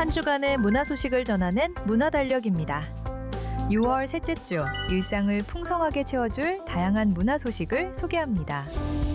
한 주간의 문화 소식을 전하는 문화달력입니다. 6월 셋째 주, 일상을 풍성하게 채워줄 다양한 문화 소식을 소개합니다.